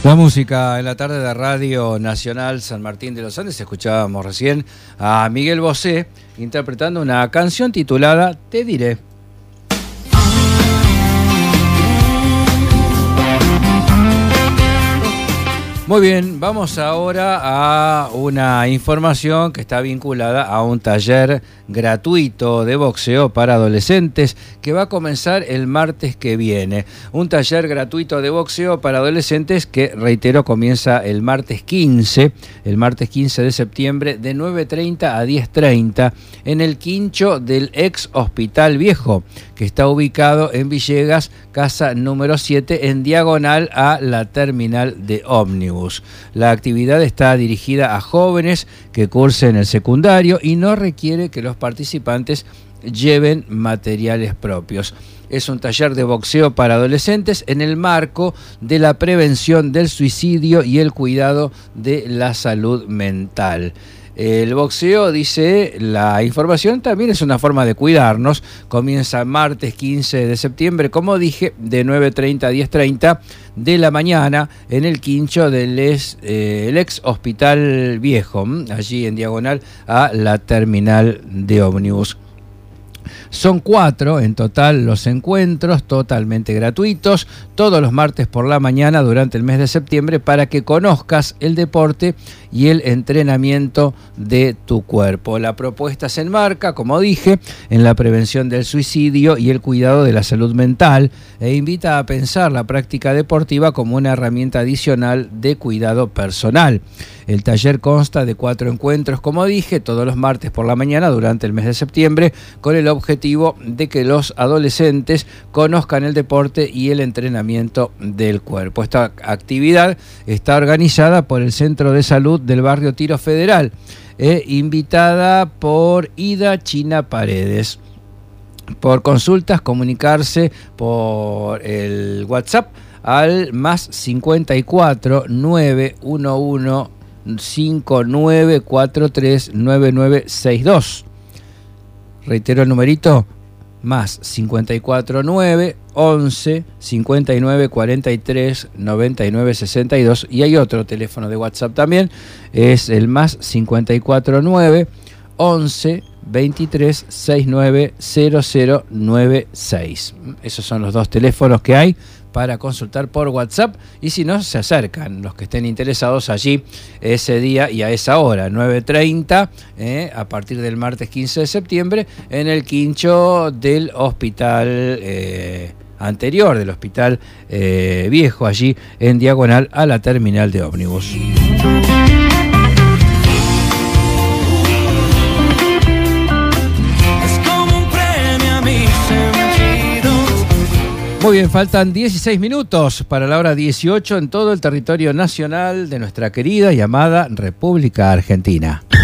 La música en la tarde de Radio Nacional San Martín de los Andes. Escuchábamos recién a Miguel Bosé interpretando una canción titulada Te diré. Muy bien, vamos ahora a una información que está vinculada a un taller gratuito de boxeo para adolescentes que va a comenzar el martes que viene. Un taller gratuito de boxeo para adolescentes que, reitero, comienza el martes 15 de septiembre de 9:30 a 10:30 en el quincho del ex Hospital Viejo, que está ubicado en Villegas, casa número 7, en diagonal a la terminal de ómnibus. La actividad está dirigida a jóvenes que cursen el secundario y no requiere que los participantes lleven materiales propios. Es un taller de boxeo para adolescentes en el marco de la prevención del suicidio y el cuidado de la salud mental. El boxeo, dice la información, también es una forma de cuidarnos. Comienza martes 15 de septiembre, como dije, de 9:30 a 10:30 de la mañana en el quincho del ex Hospital Viejo, allí en diagonal a la terminal de ómnibus. Son 4 en total los encuentros, totalmente gratuitos, todos los martes por la mañana durante el mes de septiembre, para que conozcas el deporte y el entrenamiento de tu cuerpo. La propuesta se enmarca, como dije, en la prevención del suicidio y el cuidado de la salud mental e invita a pensar la práctica deportiva como una herramienta adicional de cuidado personal. El taller consta de 4 encuentros, como dije, todos los martes por la mañana durante el mes de septiembre, con el objetivo de que los adolescentes conozcan el deporte y el entrenamiento del cuerpo. Esta actividad está organizada por el Centro de Salud del barrio Tiro Federal, invitada por Ida China Paredes. Por consultas, comunicarse por el WhatsApp al más 54 911 5943 9962. Reitero el numerito, más 549 11 59 43 99 62. Y hay otro teléfono de WhatsApp también, es el más 549 11 23 69 0096. Esos son los dos teléfonos que hay para consultar por WhatsApp, y si no, se acercan los que estén interesados allí ese día y a esa hora, 9:30, a partir del martes 15 de septiembre, en el quincho del hospital anterior, del Hospital Viejo, allí en diagonal a la terminal de ómnibus. Muy bien, faltan 16 minutos para la hora 18 en todo el territorio nacional de nuestra querida y amada República Argentina.